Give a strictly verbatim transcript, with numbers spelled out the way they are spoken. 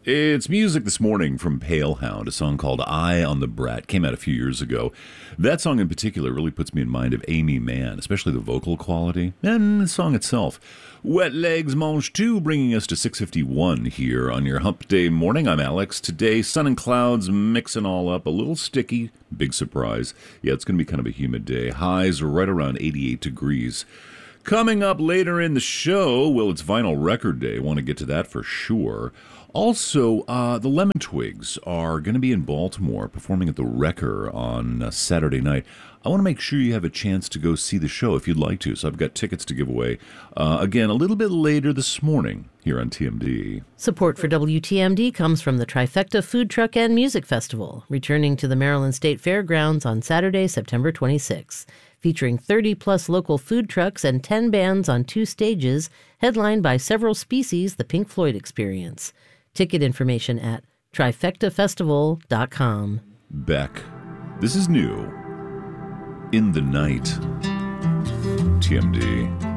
It's music this morning from Palehound, a song called Eye on the Brat. Came out a few years ago. That song in particular really puts me in mind of Amy Mann, especially the vocal quality and the song itself. Wet Legs Mange two, bringing us to six fifty-one here on your Hump Day morning. I'm Alex. Today, sun and clouds mixing all up. A little sticky. Big surprise. Yeah, it's going to be kind of a humid day. Highs are right around eighty-eight degrees. Coming up later in the show, well, it's Vinyl Record Day. Want to get to that for sure. Also, uh, the Lemon Twigs are going to be in Baltimore performing at the Wrecker on uh, Saturday night. I want to make sure you have a chance to go see the show if you'd like to, so I've got tickets to give away. Uh, again, a little bit later this morning here on T M D. Support for W T M D comes from the Trifecta Food Truck and Music Festival, returning to the Maryland State Fairgrounds on Saturday, September twenty-sixth. Featuring thirty-plus local food trucks and ten bands on two stages, headlined by Several Species, the Pink Floyd Experience. Ticket information at trifecta festival dot com. Beck, this is new. In the Night. T M D.